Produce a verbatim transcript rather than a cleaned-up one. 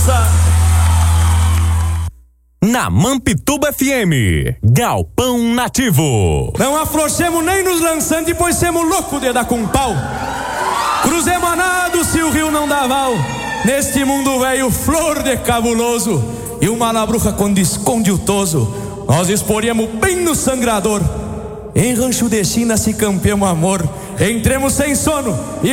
lança. Na Mampituba F M, Galpão Nativo. Não afrouxemos nem nos lançantes, pois semos loucos de dar com pau. Cruzemos a nado se o rio não dá val. Neste mundo velho, flor de cabuloso. E uma labruca quando esconde o toso, nós exporíamos bem no sangrador. Em rancho de China se campeamos amor. Entremos sem sono e